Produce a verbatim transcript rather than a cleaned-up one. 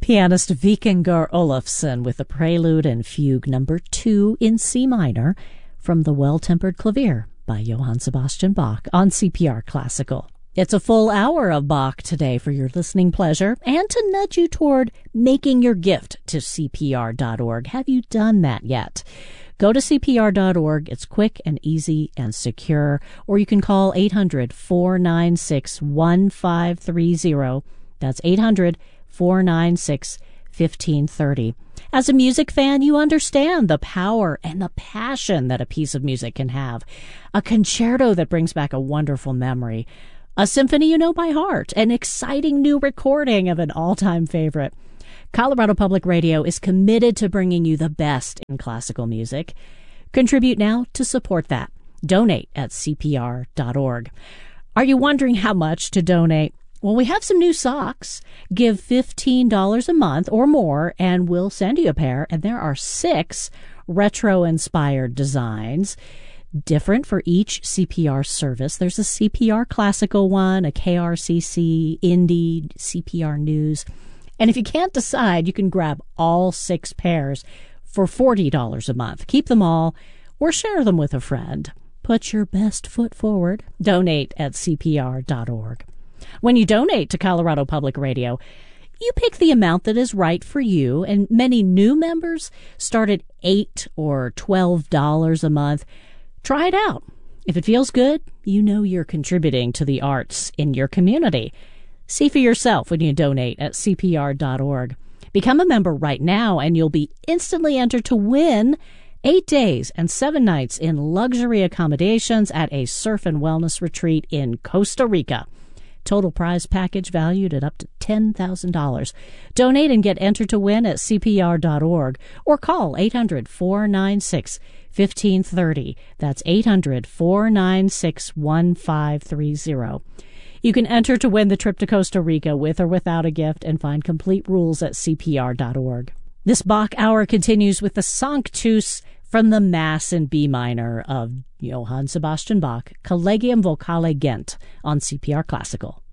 Pianist Vikingur Olafsson with the Prelude and Fugue number two in C minor from the Well-Tempered Clavier by Johann Sebastian Bach on C P R Classical. It's a full hour of Bach today for your listening pleasure and to nudge you toward making your gift to C P R dot org. Have you done that yet? Go to C P R dot org. It's quick and easy and secure. Or you can call eight hundred, four nine six, one five three zero. That's eight hundred, four nine six, one five three zero. As a music fan, you understand the power and the passion that a piece of music can have. A concerto that brings back a wonderful memory. A symphony you know by heart. An exciting new recording of an all-time favorite. Colorado Public Radio is committed to bringing you the best in classical music. Contribute now to support that. Donate at C P R dot org. Are you wondering how much to donate? Well, we have some new socks. Give fifteen dollars a month or more, and we'll send you a pair. And there are six retro-inspired designs, different for each C P R service. There's a C P R Classical one, a K R C C, Indie, C P R News. And if you can't decide, you can grab all six pairs for forty dollars a month. Keep them all or share them with a friend. Put your best foot forward. Donate at C P R dot org. When you donate to Colorado Public Radio, you pick the amount that is right for you, and many new members start at eight or twelve dollars a month. Try it out. If it feels good, you know you're contributing to the arts in your community. See for yourself when you donate at C P R dot org. Become a member right now, and you'll be instantly entered to win eight days and seven nights in luxury accommodations at a surf and wellness retreat in Costa Rica. Total prize package valued at up to ten thousand dollars. Donate and get entered to win at C P R dot org or call eight hundred, four nine six, one five three zero. That's eight hundred, four nine six, one five three zero. You can enter to win the trip to Costa Rica with or without a gift and find complete rules at C P R dot org. This Bach Hour continues with the Sanctus from the Mass in B minor of Johann Sebastian Bach, Collegium Vocale Gent on C P R Classical.